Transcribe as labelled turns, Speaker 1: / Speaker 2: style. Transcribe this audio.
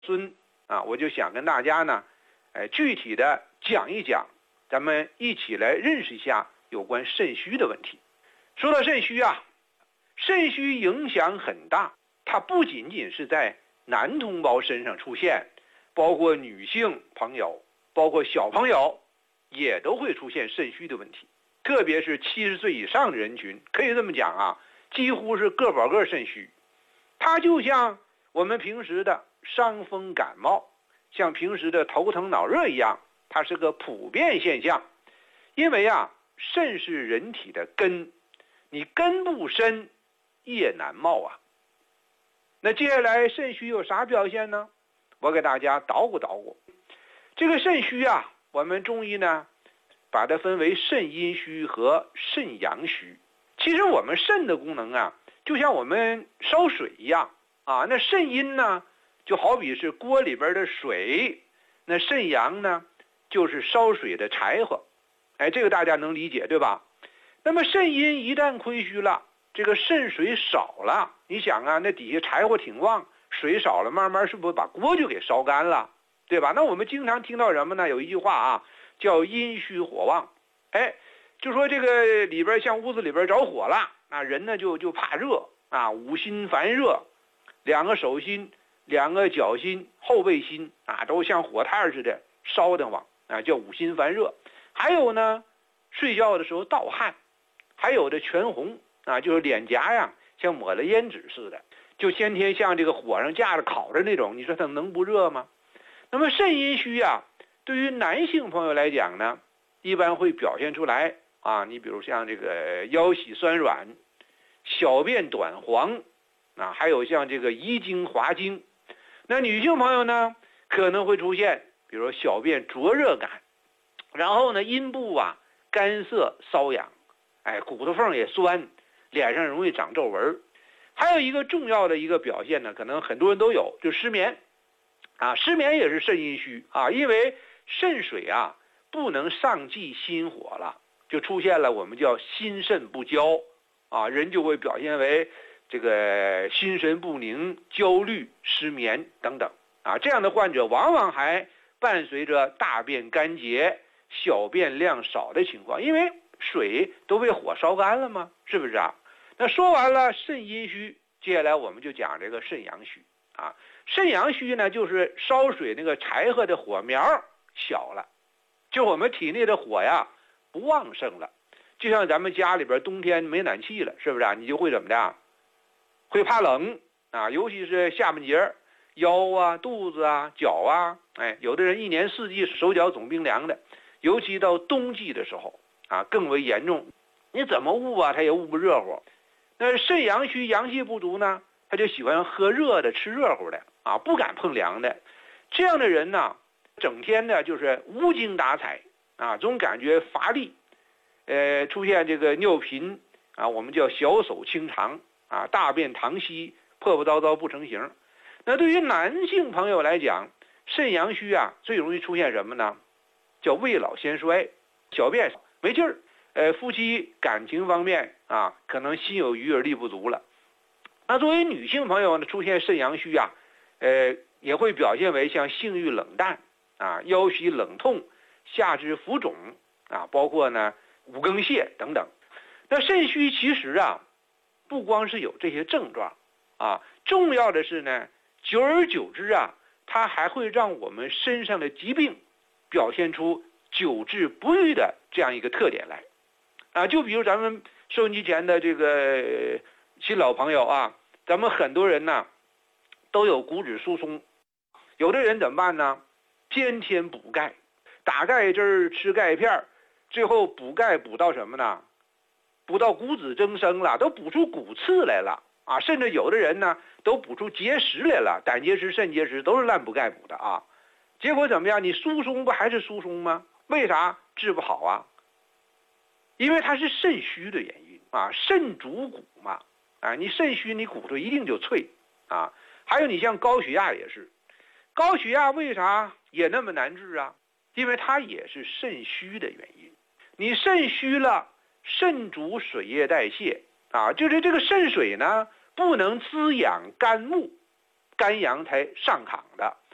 Speaker 1: 孙我就想跟大家呢，具体的讲一讲，咱们一起来认识一下有关肾虚的问题。说到肾虚肾虚影响很大，它不仅仅是在男同胞身上出现，包括女性朋友，包括小朋友也都会出现肾虚的问题。特别是70岁以上的人群，可以这么讲几乎是个保个肾虚。它就像我们平时的伤风感冒，像平时的头疼脑热一样，它是个普遍现象。因为肾是人体的根，你根不深，叶难茂那接下来肾虚有啥表现呢？我给大家捣鼓捣鼓。这个肾虚我们中医呢把它分为肾阴虚和肾阳虚。其实我们肾的功能就像我们烧水一样那肾阴呢就好比是锅里边的水，那肾阳呢就是烧水的柴火。这个大家能理解对吧？那么肾阴一旦亏虚了，这个肾水少了，你想那底下柴火挺旺，水少了，慢慢是不是把锅就给烧干了，对吧？那我们经常听到什么呢？有一句话叫阴虚火旺。就说这个里边像屋子里边着火了，人呢就怕热五心烦热，两个手心、两个脚心、后背心都像火炭似的烧得慌叫五心烦热。还有呢，睡觉的时候盗汗，还有的全红就是脸颊像抹了胭脂似的，就先天像这个火上架着烤着那种，你说它能不热吗？那么肾阴虚对于男性朋友来讲呢，一般会表现出来你比如像这个腰膝酸软、小便短黄还有像这个遗精滑精。那女性朋友呢，可能会出现比如小便灼热感，然后呢阴部干涩瘙痒，骨头缝也酸，脸上容易长皱纹。还有一个重要的一个表现呢，可能很多人都有，就失眠失眠也是肾阴虚因为肾水不能上济心火了，就出现了我们叫心肾不交人就会表现为这个心神不宁、焦虑、失眠等等这样的患者往往还伴随着大便干结、小便量少的情况，因为水都被火烧干了吗？是不是那说完了肾阴虚，接下来我们就讲这个肾阳虚肾阳虚呢，就是烧水那个柴火的火苗小了，就我们体内的火不旺盛了。就像咱们家里边冬天没暖气了，是不是你就会怎么的？会怕冷尤其是下半截腰肚子脚有的人一年四季手脚总冰凉的，尤其到冬季的时候更为严重。你怎么捂他也捂不热乎。那肾阳虚阳气不足呢，他就喜欢喝热的、吃热乎的不敢碰凉的。这样的人呢，整天呢就是无精打采总感觉乏力，出现这个尿频我们叫小手清长大便溏稀，破破糟糟不成形。那对于男性朋友来讲，肾阳虚最容易出现什么呢？叫未老先衰，小便没劲儿，夫妻感情方面可能心有余而力不足了。那作为女性朋友呢，出现肾阳虚也会表现为像性欲冷淡腰膝冷痛、下肢浮肿包括呢五更泻等等。那肾虚其实不光是有这些症状重要的是呢，久而久之它还会让我们身上的疾病表现出久治不愈的这样一个特点来就比如咱们收音机前的这个新老朋友咱们很多人呢都有骨质疏松，有的人怎么办呢？天天补钙，打钙汁吃钙片，最后补钙补到什么呢？补到骨质增生了，都补出骨刺来了甚至有的人呢都补出结石来了，胆结石、肾结石都是滥补钙补的结果怎么样？你疏松不还是疏松吗？为啥治不好因为它是肾虚的原因肾主骨嘛你肾虚，你骨头一定就脆还有你像高血压也是，高血压为啥也那么难治因为它也是肾虚的原因。你肾虚了，肾主水液代谢就是这个肾水呢不能滋养肝木，肝阳才上亢的，